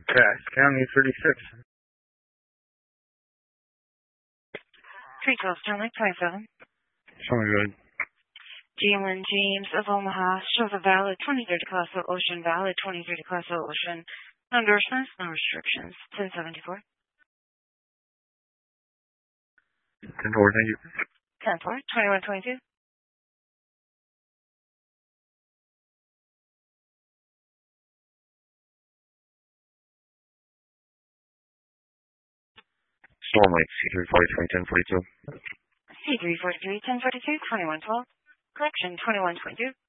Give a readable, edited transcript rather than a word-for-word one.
Cass County 36. 312 Sterling 27. Showing good. Jalen James of Omaha shows a valid 23 Class O Ocean, valid 23 Class O Ocean. No endorsements, no restrictions. 1074. 10-4, thank you. 10-4, 2122. Storm Lake, C343, 1042. C343, 1042, 2112. Correction, 2122.